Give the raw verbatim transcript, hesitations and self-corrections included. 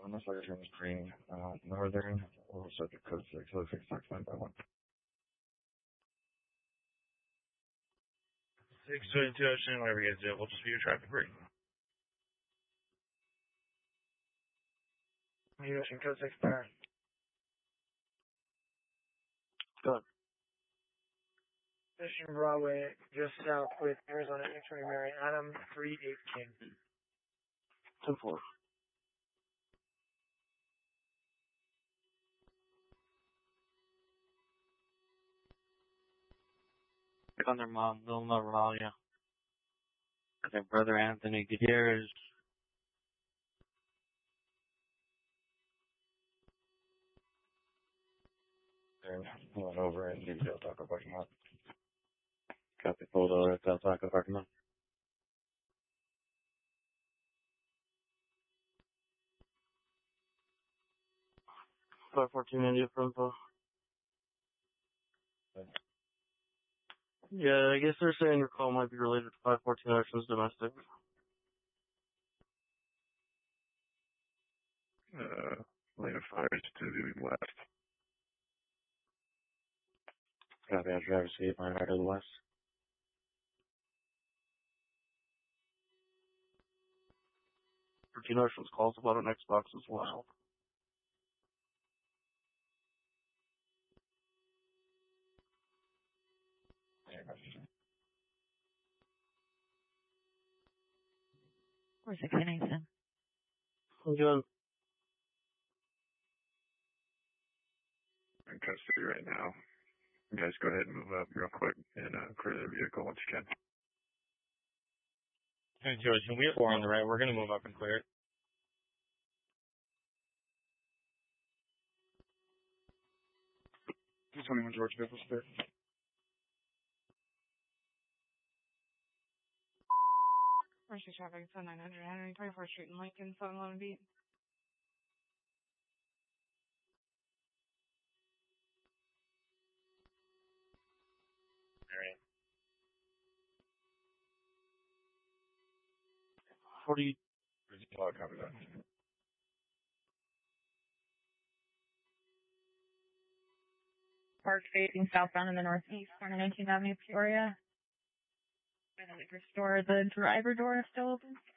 unless I turn the screen, uh, northern, we'll set the code six, so six, six, nine, five, one. six twenty-two Ocean, whatever you guys do, we'll just be your traffic break. Ocean, code six, power. Good. Ocean Broadway, just south with Arizona X-ray Mary Adam, three eight King. ten four. On their mom, Vilma Ralia. Their brother Anthony Gutierrez. They're pulling over in Del Taco parking lot. Copy, pulled over at Del Taco parking lot. five fourteen India for info. Yeah, I guess they're saying your call might be related to five fourteen Ocean's domestic. Uh, lane of fires to the west. Copy, I'll drive to eight nine right to the west. fourteen Ocean's calls about an Xbox as well. Where's it getting in? I'm doing. I'm in custody right now. You guys go ahead and move up real quick and uh, clear the vehicle once you can. Hey, George, can we have four on the right? We're going to move up and clear it. two twenty-one George, vehicle clear. Mercy traffic, so nine hundred Henry, twenty-fourth Street in Lincoln, seven eleven beat. Alright. forty. Oh, copy that. Park facing southbound in the northeast, corner nineteenth Avenue, Peoria. By the liquor store, the driver door is still open.